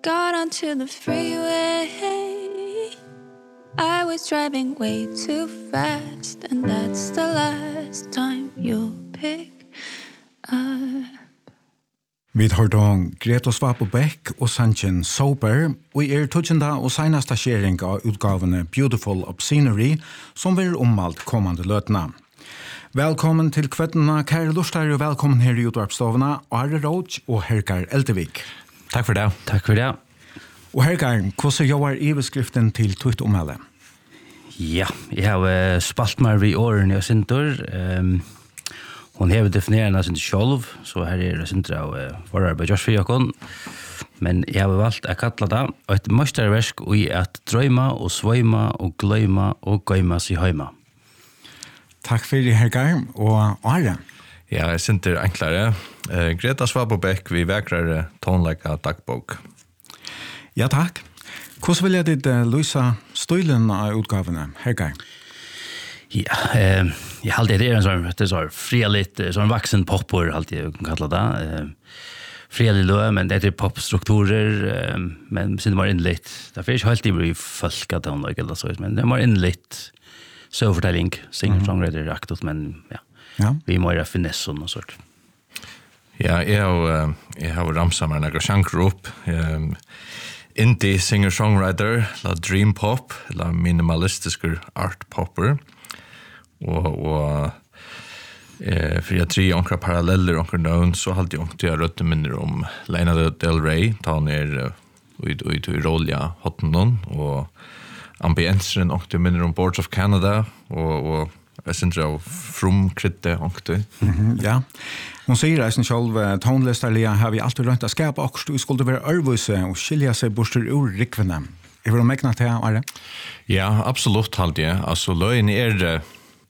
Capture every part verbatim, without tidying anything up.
got onto the freeway. I was driving way too fast, and that's the last time you'll pick up. Vi har då Greta Svapo Beck og Sanchen Sober, og er tøtjenda og seneste skjering av utgavene Beautiful Obscenery, som vil ommalt kommande løtene. Velkommen til kvettene, kære lortar, og velkommen her i utvarpstovene, Are Roach og Herkar Eltevik. Takk for det. Takk for det. Og Herkar, hvordan gjør iveskriften til tøyt omhelle? Ja, jeg har uh, spalt meg i årene og sinter. Um, Hon har definierat sin själv, så här är det inte av förarbeid just för jag. Men jag har valt att kalla det ett mästerverk i att drömma och svömma och glömma och gömma sig hemma. Tack för det, Herkar. Och Are? Ja, jag synter enklare. Uh, Greta Svapo Beck, vi vägrar tonlägga dagbok. Ja, tack. Hvordan vil jeg ditt uh, løse støylen av utgavene, Herkar? Ja, eh, jag har alltid det är en sån det så freligt sån vuxen popper alltid jag kan kalla det. Eh, frelig lö men det är popstrukturer eh, men sen var inlite. Det finns helt i folk att hon eller så men det var inlite så förtällning singer songwriter aktivt men ja. Ja. Vi måste finessa och sånt. Ja, jag har jag har ramsamar några chanker upp. Ehm indie singer songwriter, la dream pop, la minimalistisk art popper. Og, og eh, for jeg tre onkra paralleller onkra navn, så hadde jeg onkra røtte minner om Lana Del Rey, ta han er ut i rolja hotten og ambienseren onkra minner om Boards of Canada, og, og jeg synes jeg frumkrytte onkra. Mm-hmm, ja. Hon sier eisen selv, tonlisterlige har vi alltid rønt å skapa okst, og skulle være ørvuse og skilja seg borster ur rikvene. Er det megna til, Are? Ja, absolutt halde jeg. Altså, løgn er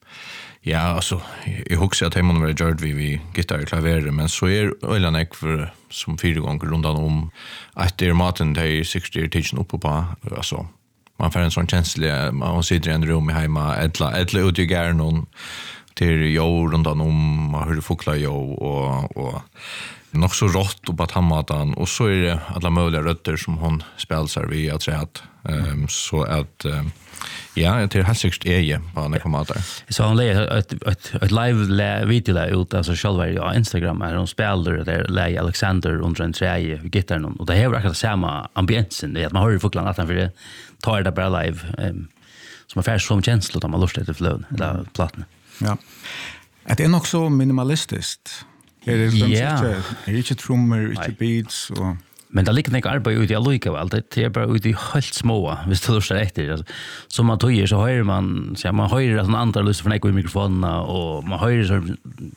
ja, alltså jag huxar att hemma var gjort vi vi gitarr och klaver men så är ölen ek för som fyra gånger rundan om att det är maten det är sextio teaching upp på alltså man får en sån känsla man sitter i en rum hemma ettla ettla ut i garnon till jo rundan om man hör fåglar jo och och nog så rått och på hammatan och så är det alla möjliga rötter som hon spelsar vi att säga att um, så att um, ja, det är helt säkert är på andra formater. Så han lägger ett ett ett live video där ut alltså själva på Instagram är de spelar där Lei Alexander under en träje gitarren och det har verkligen samma ambiensen det att man hör fåglarna att han för det tar det bara live um, som är färs som känsla att man lustar till flön eller plattan. Ja. Det är nog så minimalistiskt. Är det ja. Är det inte trummor, inte beats och men det ligger inte arbete ut i allika väl det är bara ut i helt små hvis du lustar efter som man tojer så hör man så man hör att andra lustar från ekor mikrofonerna och man hör så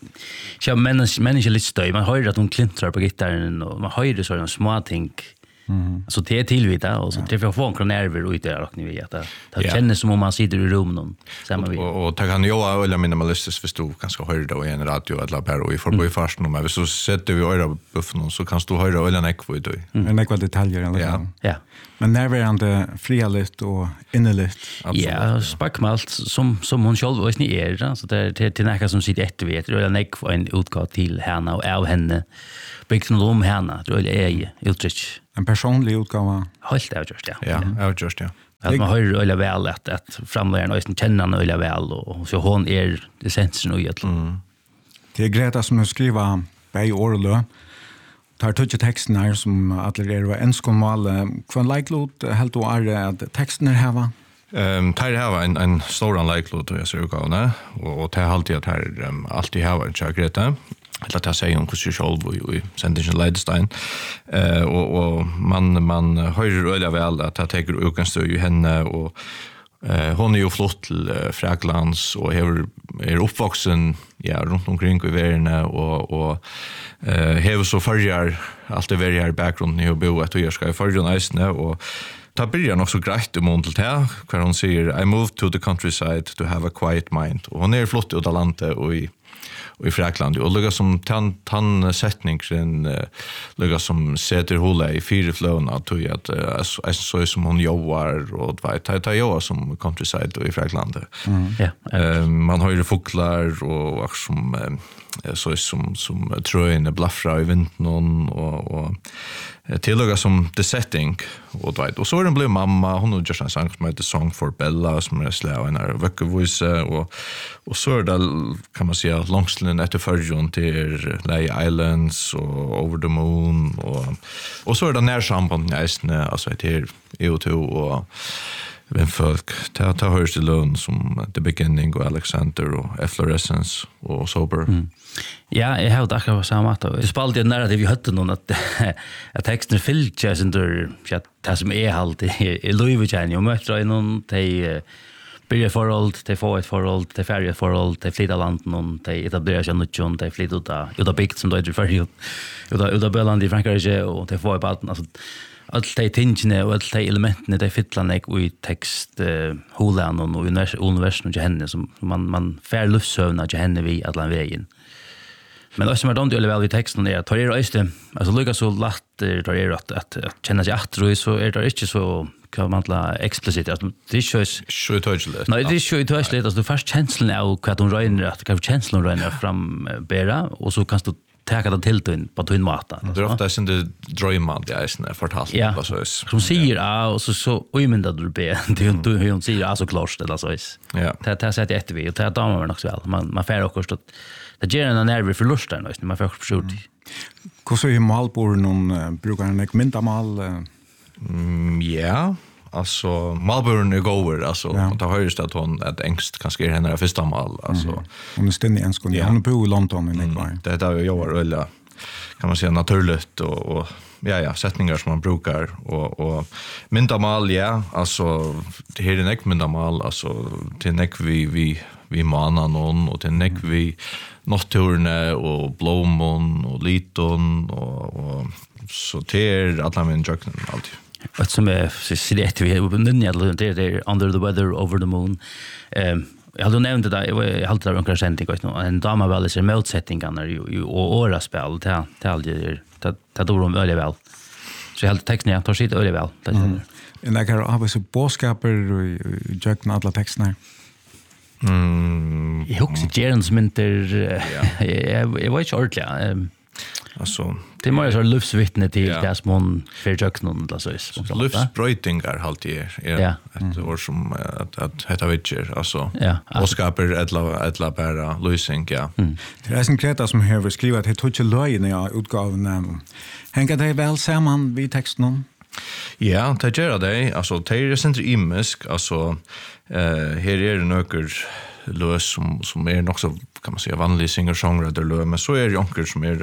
så människor människor lite stöj man hör att de klintrar på gitarren och man hör så små ting. Mm. Så det är tillvita och så det får få några nerver ut där och ni vet att det yeah. känns som om man sitter i rummet samma vi. Och och ta kan jag eller minimalistiskt förstå kanske höra det i en radio eller bara i förbi fast nu men så sätter vi öra buffen så kan du höra eller näck för dig. En näck detaljer eller ja. Ja. Men när vi ändå frialigt och innerligt. Ja, sparkmalt som som hon själv och ni är så det det till näka som sitter ett vet eller näck för en utgåva till henne och av henne. Byggt någon om henne tror jag är uttryck. En personlig utgåva. Helt avgjort, ja. Ja, avgjort, ja. Att man hör ölla väl att att framlägga och känna den ölla väl och så hon är essensen och egentligen. Mm. Det är Greta som skriver bei orlö. Tar touch texten här som alla var önskemål från likelot helt och är att texten är här va. Ehm tar ha en en stor likelot och jag ser gåna och och tar alltid att här um, alltid ha en Greta. Eller att säga om hur sig själv och i Sendingen Leidstein. Eh och och man man hör öliga väl att jag tar utgångspunkt i henne och eh hon är ju flott till Fräklands och är är uppvuxen ja runt omkring i världen och och eh har så förjar allt över här bakgrund i bo att jag ska förja nästan och ta börjar nog så grejt om hon till här när hon säger I moved to the countryside to have a quiet mind och hon är flott ut av landet och i och i Fräkland och lugga som tan tan sättningen uh, lugga som sätter hålla i fyra flöna att ju att uh, så som hon jobbar och vet ta ta jag som countryside och i Fräkland. Mm. Yeah. Uh, man har ju fåglar och och som uh, så som som tröjen blaffra i vinden och och tillöga som The Setting och vet och så är den blev mamma hon har just en sång som heter Song for Bella som är slä en här veckovise och och så är det kan man säga långslin efter förjon till Lay Islands och Over the Moon och och så är det närsamband nästan alltså till E O två och vem folk ta ta hörs till lön som The Beginning och Alexander och Efflorescence och Sober. Mm. Ja, jag har det akkurat samma att jag spalde nära det vi hade någon att att texten fyllt just under att det som är halt i Louis och möter någon te börjar förhåll te få ett förhåll te färja förhåll te flytta land någon te etablera sig något jon te flytta ut ut av bygd som då är för ju ut av ut av Belland i Frankrike och te få på alltså allt de tingene och allt de elementene de fyller nek i text uh, holan och universum och henne som man man fär luftsövna till henne vi alla vägen. Men det som är dåligt väl i texten är att tar det öste alltså lukar så lätt tar det att att känna sig att så är det inte så kan man la explicit att det är ju så tydligt. Nej, det är ju tydligt att du först känslan av vad de rör att kan känslan rör fram bära och så kan du täcka det till din på din mat. Det är ofta sen det drömmar det är snä fortalt vad så är. Som säger ja och så så omynda du be. Det du hon säger alltså klart det alltså är. Ja. Det det sätter efter vi och det damer också väl. Man man får också att det ger en nerv för lust där när man får försökt. Hur så är malbor någon brukar en mynta mal mm ja. Alltså Malburn är goer alltså ja. Att hörs att hon att ängst kanske är hennes första mal alltså mm. Hon är ständigt en skon. Hon bor i London i Nickbar. Mm. Det där jag var väl kan man säga naturligt och, och ja ja sättningar som man brukar och och myndamal ja alltså det här är näck myndamal alltså till näck vi vi vi manar någon och till näck vi nocturne och blommon och liton och, och så till alla min jöknen alltid. Vad som är så det vi nynja det är Under the Weather Over the Moon. Ehm jag hade nämnt det jag hade det några sent igår en dama väl är motsättningarna ju och åra spel det det aldrig det det då de öle väl. Så jag hade texten jag tar sitt öle väl. En där kan ha så boskaper och jökna alla texterna. Mm. Jag också Jerens mynter jag jag var inte ordentligt alltså det är mer så luftsvittne till ja. Det som hon försöker någon eller så är luftsbröjtingar alltid är ja. Ett år som att att heter vitcher alltså ja. Och skapar ett ett bara losing ja mm. Det är en kreta som har skrivit det tog ju löjne ja utgåvan hänger det väl samman vid texten ja det gör det alltså det är centrum imisk alltså eh här är det några lös som som är också kan man säga vanlig singer-songwriter lös men så är det onkel som är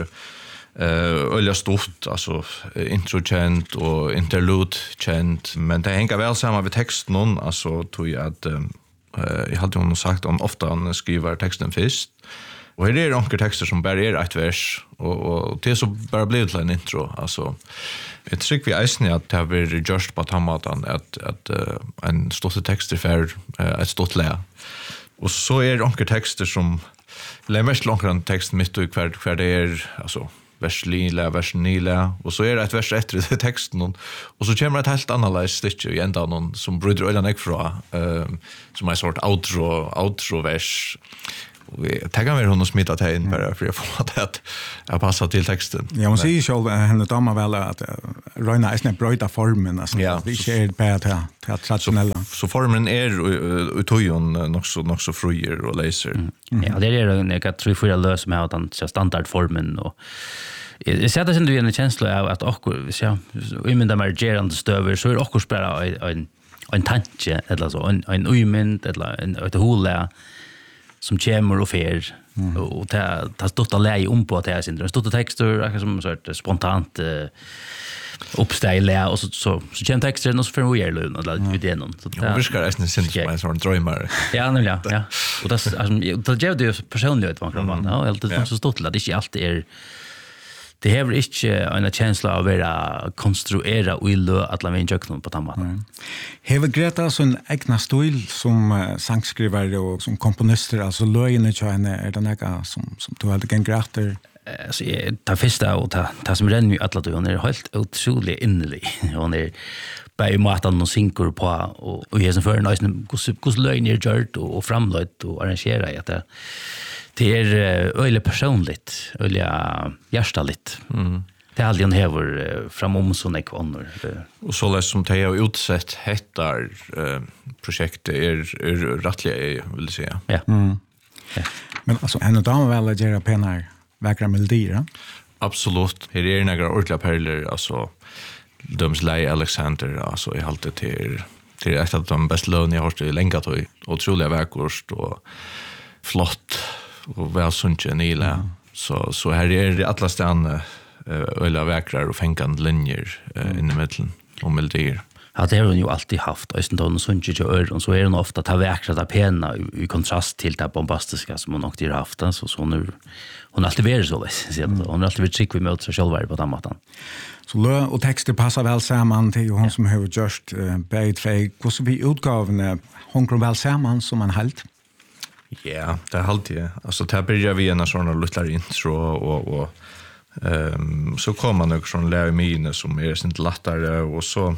eh öliga stort alltså intro känt och interlude känt men det hänger väl samman med texten någon alltså tror jag att eh jag hade hon sagt om ofta han skriver texten först och här är det onkel texter som bara är ett vers och och det så bara blir det en intro alltså jag tycker vi är att det har varit just på tamatan att att uh, en stort text för uh, ett stort lä och så är det onkel texter som lä mest långt text mitt i kvar kvar det är alltså vers lila vers nila och så är det ett vers efter i texten och, och så kommer ett helt annorlunda stycke i ända någon som bryter ölen extra eh som är sort outro outro vers vi taggar mer hon och smitta till in bara för att få det att passa till texten. Ja, man säger själv henne damer väl att Röna är snabbt bryta formen alltså. Ja, vi ser på att det traditionella. Så, så formen är utojon nog så nog så fruer och laser. Mm. Mm. Ja, det är det jag tror för att lösa med att den standardformen och jag ser det sen du en känsla av att och så i min där margerande stöver så är också bara en en tanke eller så en en umint eller en ett håla som kommer och fer mm. och ta ta stort att lägga om på att det är sin stort texter som så ett spontant uh, uppställa och så så så kommer texten och så för vi är lugn och vid det någon så det vi ska nästan syns på en sån drömmar ja nämligen ja och det alltså det ger det personligt vad man ja helt det så stort att det inte alltid är det har inte en känsla av att vara konstruera och illa att la vara jöknon på tammat. Har Greta sån egna stil som uh, sangskrivare och som komponister, alltså löjene till henne, är det några som, som du hade en grater? Alltså, det första och det, det som renner ju alla, hon är helt otroligt innerlig. Hon är bara i maten och synker på och, och jag som för en hos löjne är gjort och, och framlöjt och arrangerar att det det är öle personligt, öle hjärtaligt. Mm. Det är aldrig en häver framom som är kvannar. Och så läs som det har utsett hettar eh, projektet är, är rättliga, vill jag säga. Ja. Mm. ja. Men alltså, en av dem väl att göra pengar vägra melodier? Absolut. Här är några ordentliga perler, alltså Dömsley Alexander, alltså i halvt till till ett av de bästa lönen jag har hört i länge till. Otroliga verkost och flott och väl sunke nila. Mm. Så, så här är det alla stan öliga verkrar och fänkande linjer uh, in i mitten och melodier. Ja, det har hon ju alltid haft. Och sen då hon sunke till öron så är hon ofta ta verkra där pena i, i kontrast till det bombastiska som hon också har haft. Så, så nu, hon har alltid varit så. Mm. Hon har alltid varit skick vi möter sig själva på den maten. Så lö och texter passar väl samman till hon ja. som har just uh, bägt för hur vi utgavene hon väl samman som en halt. Ja, yeah, det är alltid. Alltså där börjar vi en sån lilla intro och och ehm så kommer man också från Larry Mine som är sånt lättare och så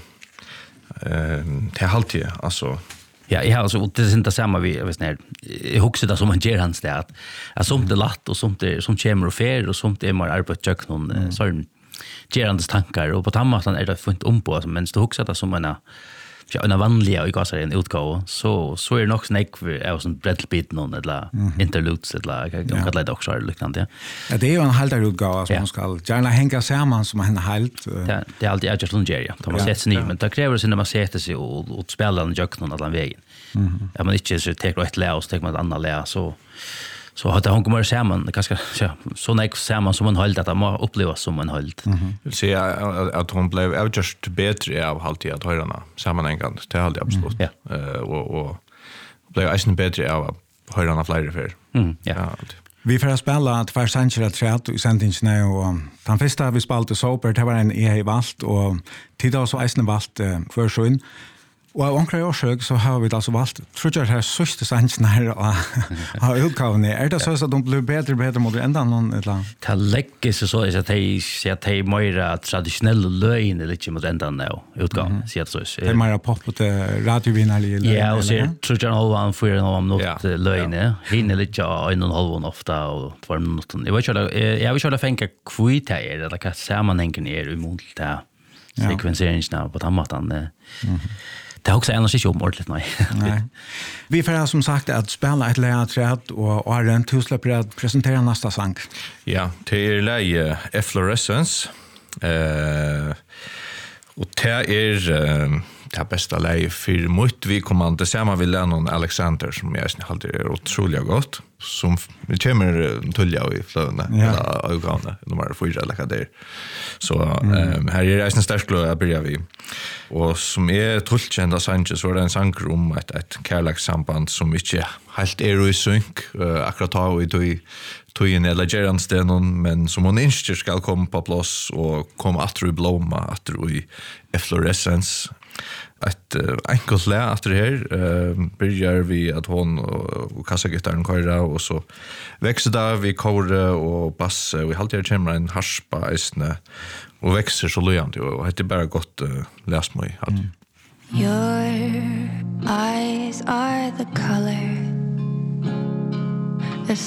ehm det är alltid alltså ja, jag har så det är inte samma vi vet när jag huxar det som man ger hans det att att som det lätt och som det som kommer och fer och som det är mer arbete någon mm. sån gerandes tankar och på tamatan är det funnit om på men så huxar det som en ja, en vanliga och gasar en utgåva så så är det nog snäck för är sån bredbit någon eller mm-hmm. interludes eller jag kan kalla det också liknande. Ja, det är ju en halvdag utgåva som ja. man ska gärna hänga samman som en halt. Uh... Ja, det är alltid just Lungeria. De har sett sig ny men det kräver sig när man sätter sig och och spelar en jack någon annan vägen. Mhm. Ja, man inte så tar ett lä och så tar man ett annat lä så så har det hon kommer samman ganska ja, så näck samman som man hållt att man upplever som en hållt. Mhm. Vill säga att hon blev just bättre av alltid att höra sammanhängande. Det är alltid absolut. Ja. Uh, och och blev ännu bättre av att höra fler för. Mm, ja. ja Vi får spela två sanger trätt i sändningen och den första vi spelade Sober det var en E valt och tidigare så äsne valt för sjön. Och av omkring årsøk så har vi altså valgt, tror jeg det er sørste sannsjen her å ha utgavene. Er det så at de blir bedre og bedre mot enda noen? Det legger seg så at de sier at de er mer tradisjonelle løgene litt mot enda nå utgavene, sier det så. Det er mer poppete radiovinnerlige løgene? Ja, og så tror jeg han han får en av något løgene. Hinner litt av en og en halv ofte og tvær minutter. Jeg vet ikke om det fenker kvitt her, eller hva sammenhengen er imot det sekvenseringen på den måten. Det har också annars inte omordentligt, nej. nej. Vi får som sagt att spela ett lägerträd och Arjen, du släpper att presentera nästa sang. Ja, det är läge Efflorescence. Uh, och det är uh, det bästa läge för mycket vi kommer att samma vi Lennon Alexander som jag alltid är otroligt gott. Som vi kommer tulja i flöna eller ögonen nummer fyra eller vad det är. Så mm. um, här är det en stark glöd att börja vi. Och som är tullkända sanger så är det en sanger om ett, ett kärlekssamband som inte helt är i synk uh, akkurat ha i tog tojen eller geranstenen men som hon inte ska komma på plats och komma att i blomma att i efflorescence. Ett uh, enkelt lä efter det här uh, börjar vi att hon och, och kassagitarren köra och så växer där vi kore och bass och vi halter kommer en harspa isne och växer så lojande och det är bara gott uh, läs mig. Mm. Your eyes are the color